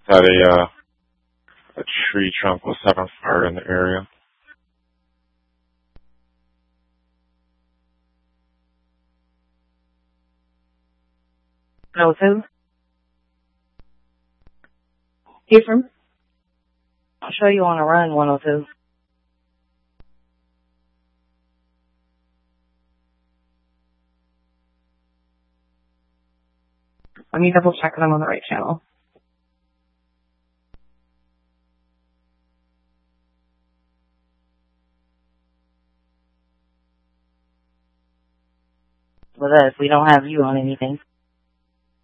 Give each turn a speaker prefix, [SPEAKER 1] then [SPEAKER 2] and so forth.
[SPEAKER 1] That a tree trunk was set on fire in the area.
[SPEAKER 2] No, who? Ephraim? I'll show you on a run, 102. Let me double check that I'm on the right channel. With us, we don't have you on anything.